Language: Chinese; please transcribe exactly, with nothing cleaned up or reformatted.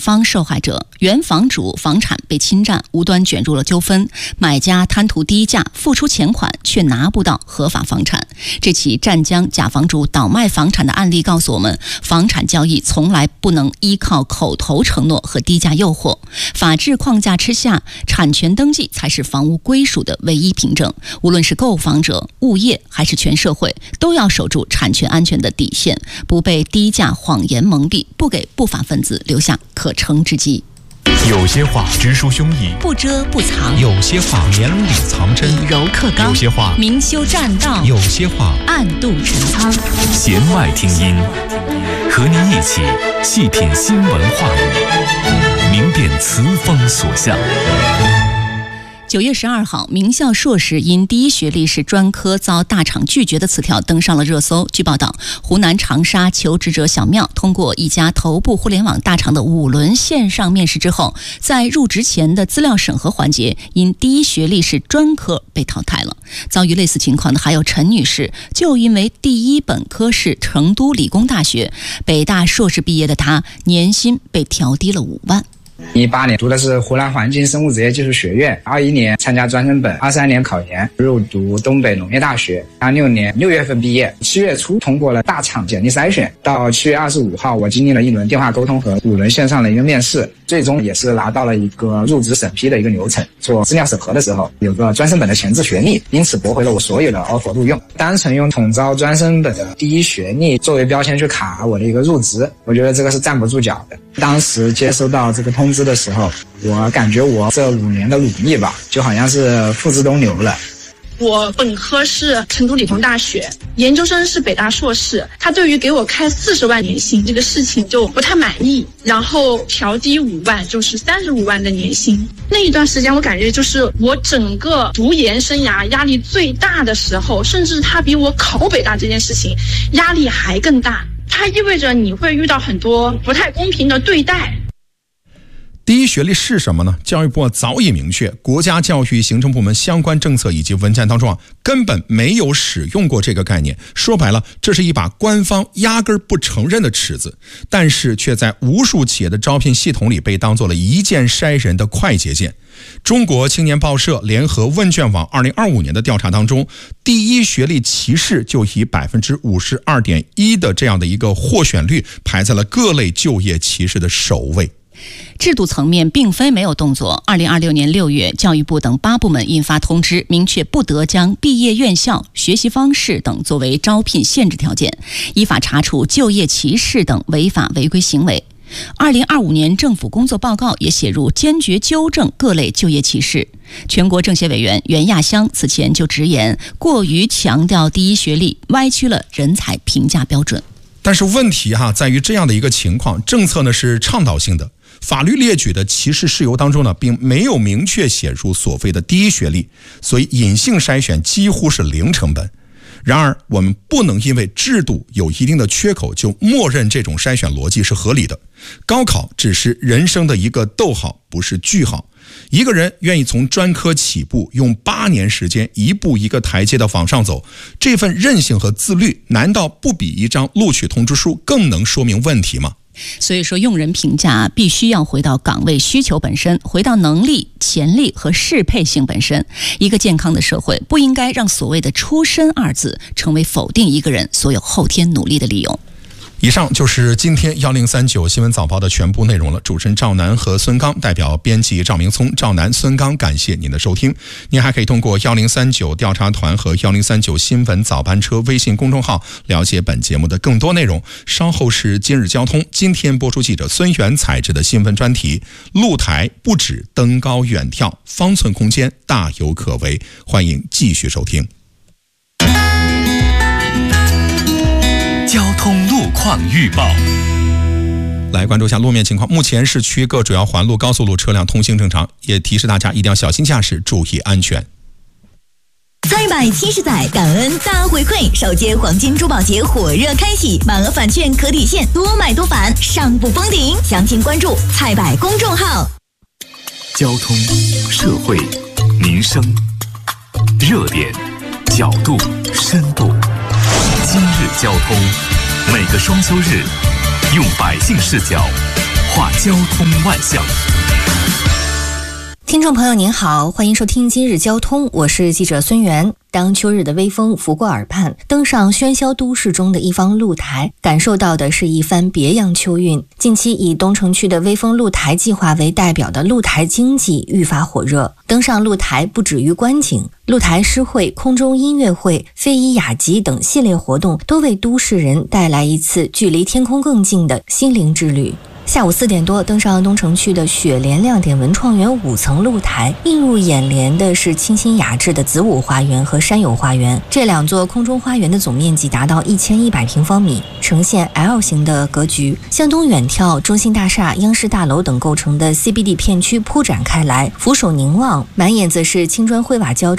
方受害者，原房主房产被侵占，无端卷入了纠纷，买家贪图低价付出钱款却拿不到合法房产。这起湛江假房主倒卖房产的案例告诉我们，房产交易从来不能依靠口头承诺和低价诱惑，法治框架之下，产权登记才是房屋归属的唯一凭证。无论是购房者、物业还是全社会，都要守住产权安全的底线，不被低价谎言蒙蔽，不给不法分子留下可乘之机。 有些话直抒胸臆， 不遮不藏； 有些话绵里藏针， 以柔克刚； 有些话明修栈道； 有些话暗度陈仓。 弦外听音，和你一起细品新闻话语，明辨词风所向。 九月十二号，名校硕士因第一学历是专科遭大厂拒绝的词条登上了热搜。据报道，湖南长沙求职者小妙通过一家头部互联网大厂的五轮线上面试之后，在入职前的资料审核环节，因第一学历是专科被淘汰了。遭遇类似情况的还有陈女士，就因为第一本科是成都理工大学，北大硕士毕业的她，年薪被调低了五万。 一八年读的是湖南环境生物职业技术学院，二一年参加专升本，二三年考研入读东北农业大学，二六年六月份毕业，七月初通过了大厂简历筛选，到七月二十五号，我经历了一轮电话沟通和五轮线上的一个面试，最终也是拿到了一个入职审批的一个流程。做资料审核的时候，有个专升本的前置学历，因此驳回了我所有的 offer 录用。单纯用统招专升本的第一学历作为标签去卡我的一个入职，我觉得这个是站不住脚的。当时接收到这个通知的时候，我感觉我这五年的努力吧，就好像是付之东流了。 我本科是成都理工大学，研究生是北大硕士，他对于给我开四十万年薪这个事情就不太满意，然后调低五万，就是三十五万的年薪。那一段时间我感觉就是我整个读研生涯压力最大的时候，甚至他比我考北大这件事情压力还更大，它意味着你会遇到很多不太公平的对待。 第一学历是什么呢？教育部早已明确，国家教育行政部门相关政策以及文件当中啊，根本没有使用过这个概念。说白了，这是一把官方压根不承认的尺子，但是却在无数企业的招聘系统里被当作了一键筛人的快捷键。中国青年报社联合问卷网二零二五年的调查当中，第一学历歧视就以 百分之五十二点一 的这样的一个获选率排在了各类就业歧视的首位。 制度层面并非没有动作。二零二六年六月，教育部等八部门印发通知，明确不得将毕业院校、学习方式等作为招聘限制条件，依法查处就业歧视等违法违规行为。二零二五年政府工作报告也写入坚决纠正各类就业歧视。全国政协委员袁亚香此前就直言，过于强调第一学历，歪曲了人才评价标准。 但是问题哈在于这样的一个情况，政策呢是倡导性的，法律列举的歧视事由当中呢，并没有明确写入所谓的第一学历，所以隐性筛选几乎是零成本。然而，我们不能因为制度有一定的缺口，就默认这种筛选逻辑是合理的。高考只是人生的一个逗号，不是句号。一个人愿意从专科起步，用八年时间一步一个台阶的往上走，这份韧性和自律，难道不比一张录取通知书更能说明问题吗？ 所以说，用人评价必须要回到岗位需求本身，回到能力、潜力和适配性本身。一个健康的社会不应该让所谓的出身二字成为否定一个人所有后天努力的理由。 以上就是今天一零三九新闻早报的全部内容了。主持人赵楠和孙刚，代表编辑赵明聪、赵楠、孙刚，感谢您的收听。您还可以通过一零三九调查团和一零三九新闻早班车微信公众号了解本节目的更多内容。稍后是今日交通，今天播出记者孙源采制的新闻专题，露台不止登高远眺，方寸空间大有可为。欢迎继续收听。 交通路况预报， 来关注一下路面情况。目前市区各主要环路、高速路车辆通行正常，也提示大家一定要小心驾驶，注意安全。 再买七十载，感恩大回馈，首届黄金珠宝节火热开启，满额返券可抵现，多买多返，上不封顶。详情关注菜百公众号。 交通、社会、民生、热点、角度、深度。今日交通，每个双休日，用百姓视角话交通万象。 听众朋友您好，欢迎收听今日交通，我是记者孙源。当秋日的微风拂过耳畔，登上喧嚣都市中的一方露台，感受到的是一番别样秋韵。近期以东城区的微风露台计划为代表的露台经济愈发火热。登上露台不止于观景，露台诗会、空中音乐会、非遗雅集等系列活动都为都市人带来一次距离天空更近的心灵之旅。下午四点多，登上东城区的雪莲亮点文创园五层露台，映入眼帘的是清新雅致的子午花园和山友花园。这两座空中花园的总面积达到一千一百平方米，呈现 L 型的格局，向东远眺，中信大厦、央视大楼等构成的 C B D 片区铺展开来，俯首凝望，满眼则是青砖灰瓦交